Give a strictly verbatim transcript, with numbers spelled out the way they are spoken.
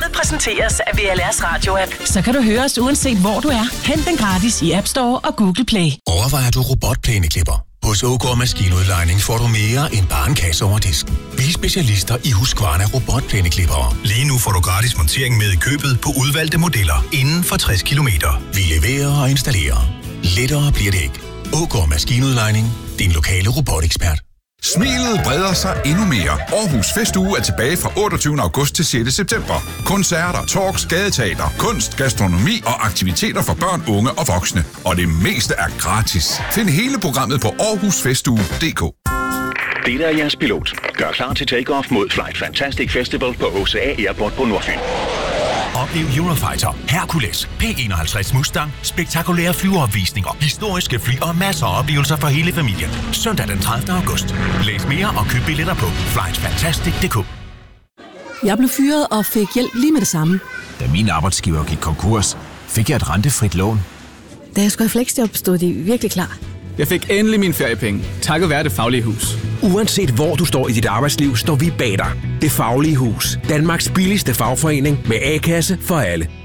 præsenteres af V L R's radio-app. Så kan du høre os uanset hvor du er. Hent den gratis i App Store og Google Play. Overvejer du robotplæneklipper? Hos O K Maskinudlejning får du mere end bare en kasse over disken. Vi er specialister i Husqvarna robotplæneklippere. Lige nu får du gratis montering med i købet på udvalgte modeller inden for tres kilometer. Vi leverer og installerer. Lettere bliver det ikke. O K Maskinudlejning. Din lokale robotekspert. Smilet breder sig endnu mere. Aarhus Festuge er tilbage fra otteogtyvende august til sjette september. Koncerter, talks, gadeteater, kunst, gastronomi og aktiviteter for børn, unge og voksne. Og det meste er gratis. Find hele programmet på aarhus festuge punktum d k. Det er jeres pilot. Gør klar til take-off mod Flight Fantastic Festival på O C A Airport på Nordfyn. Oplev Eurofighter, Hercules, P enoghalvtreds Mustang, spektakulære flyveopvisninger, historiske fly og masser af oplevelser for hele familien. Søndag den tredivte august. Læs mere og køb billetter på flight fantastic punktum d k. Jeg blev fyret og fik hjælp lige med det samme. Da min arbejdsgiver gik konkurs, fik jeg et rentefrit lån. Da jeg skulle i fleksjob, stod de virkelig klar. Jeg fik endelig mine feriepenge, takket være Det Faglige Hus. Uanset hvor du står i dit arbejdsliv, står vi bag dig. Det Faglige Hus. Danmarks billigste fagforening med A-kasse for alle.